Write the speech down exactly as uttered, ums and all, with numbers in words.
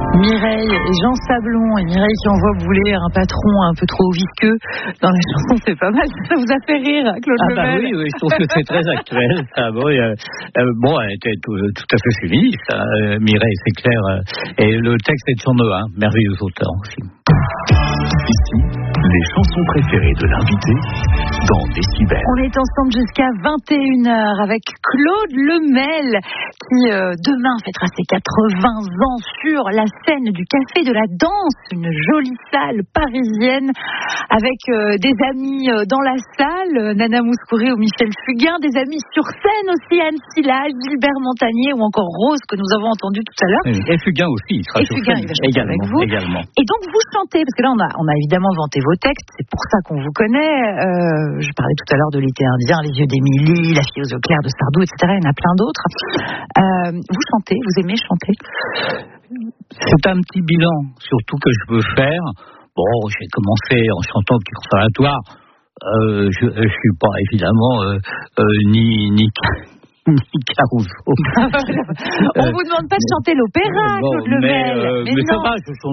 Mireille et Jean Sablon, et Mireille qui envoie bouler un patron un peu trop visqueux dans la chanson, c'est pas mal. Ça vous a fait rire, Claude Ah Lemel? bah oui, oui, je trouve que c'est très actuel. Ça. Bon, euh, euh, bon, elle était tout, tout à fait féministe, hein, euh, Mireille, c'est clair. Euh, et le texte est de son hein, merveilleux auteur aussi. Ici, les chansons préférées de l'invité dans Décibel. On est ensemble jusqu'à vingt et une heures avec Claude Lemel qui euh, demain fêtera ses quatre-vingts ans sur la scène du Café de la Danse, une jolie salle parisienne avec euh, des amis euh, dans la salle, euh, Nana Mouskouri ou Michel Fugain, des amis sur scène aussi, Anne Silla, Gilbert Montagnier ou encore Rose que nous avons entendu tout à l'heure. Et Fugain aussi, il sera Et sur Fugain, scène il va chanter également, avec vous. également. Et donc vous chantez, parce que là on a, on a évidemment vanté vos textes, c'est pour ça qu'on vous connaît. Euh, je parlais tout à l'heure de l'été indien, Les yeux d'Émilie, La fille aux yeux clairs de Sardou, et cetera. Il y en a plein d'autres. Euh, vous chantez, vous aimez chanter? C'est un petit bilan, surtout que je peux faire. Bon, j'ai commencé en chantant au petit conservatoire. Euh, je ne suis pas évidemment euh, euh, ni ni ni Caruso. On vous demande pas de chanter l'opéra, bon, Claude Lemel. Mais, euh, mais mais non. ça va, je chante.